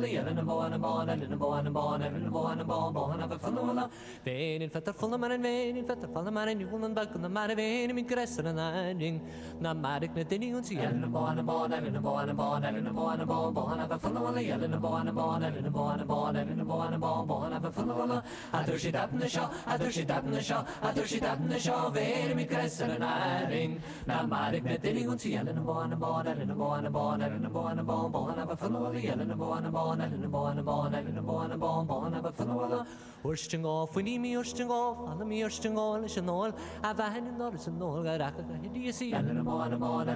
fully and a bone and bone and a bone and bone and a bone and bone of a full vein in fetter full man and vein in fetter full man and you will back on the man vein in grass and landing na matic na dini un and a bone and bone and a bone and bone and a bone and bone of a full and a bone and bone and a bone and bone and a bone and bone of a full I she that in the show I she that in the show I she that in the show vein in grass and landing na matic na dini un and a bone and bone and a bone and bone and a bone and bone of a full and a bone and bone and a bone and bone and a bone and bone of a full Ursting off, we need me ursting off, and the me ursting all is an all. I've a hand in dollars and all, I see, and in a morning.